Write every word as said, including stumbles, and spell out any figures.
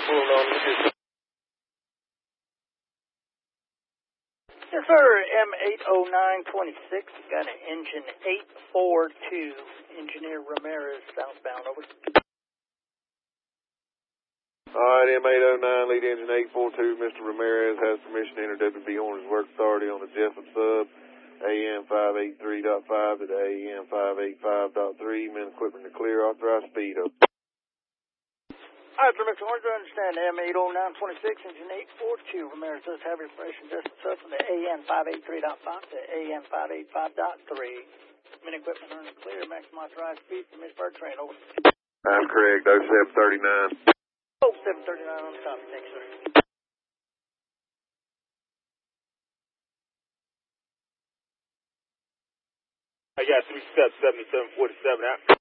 pulling on this. Yes, sir. M eight oh nine twenty-six. Got an engine eight four two. Engineer Ramirez, southbound. Over. All right, M eight oh nine, lead engine eight four two. Mister Ramirez has permission to enter W B Horner's work authority on the Jessup sub, A M five eighty-three point five to the A M five eighty-five point three. Men equipment to clear, authorized speed up. All right, Mister Horner, I understand. M eight oh nine twenty-six, engine eight four two. Ramirez does have information Jessup sub from the A M five eighty-three point five to A M five eighty-five point three. Men equipment are in the clear, maximum authorized speed from Mitchburg train. Over. I'm correct, oh seven thirty-nine. Oh, seven thirty-nine on the top. Thanks, sir. I got three steps, seventy-seven forty-seven out.